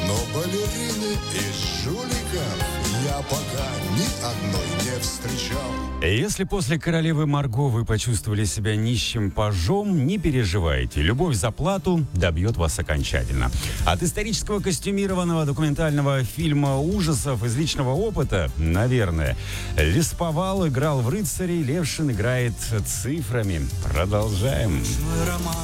Но балерины из жуликов я пока ни одной не встречал. Если после «Королевы Марго» вы почувствовали себя нищим пажом, не переживайте. Любовь за плату добьет вас окончательно. От исторического костюмированного документального фильма ужасов из личного опыта, наверное, Лесповал играл в «Рыцаре», Левшин играет цифрами. Продолжаем.